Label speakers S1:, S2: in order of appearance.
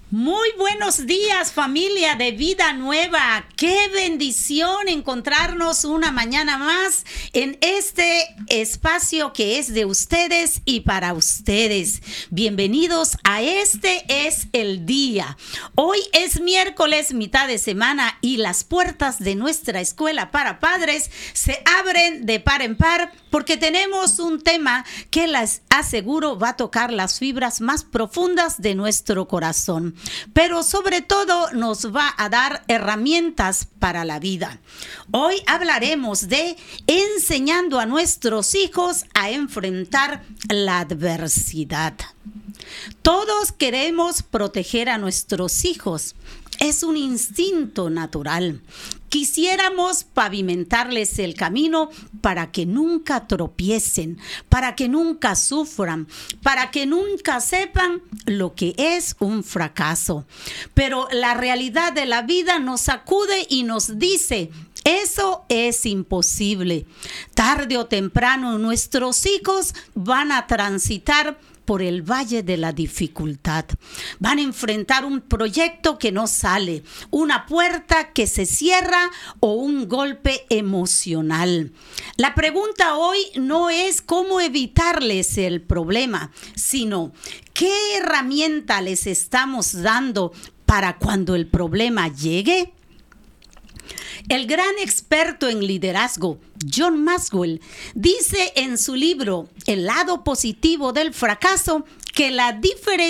S1: Muy buenos días, familia de Vida Nueva. Qué bendición encontrarnos una mañana más en este espacio que es de ustedes y para ustedes. Bienvenidos a Este es el Día. Hoy es miércoles, mitad de semana, y las puertas de nuestra escuela para padres se abren de par en par porque tenemos un tema que les aseguro va a tocar las fibras más profundas de nuestro corazón. Pero sobre todo nos va a dar herramientas para la vida. Hoy hablaremos de enseñando a nuestros hijos a enfrentar la adversidad. Todos queremos proteger a nuestros hijos. Es un instinto natural. Quisiéramos pavimentarles el camino para que nunca tropiecen, para que nunca sufran, para que nunca sepan lo que es un fracaso. Pero la realidad de la vida nos sacude y nos dice: eso es imposible. Tarde o temprano nuestros hijos van a transitar por el valle de la dificultad. Van a enfrentar un proyecto que no sale, una puerta que se cierra o un golpe emocional. La pregunta hoy no es cómo evitarles el problema, sino qué herramienta les estamos dando para cuando el problema llegue. El gran experto en liderazgo, John Maxwell, dice en su libro El lado positivo del fracaso que la diferencia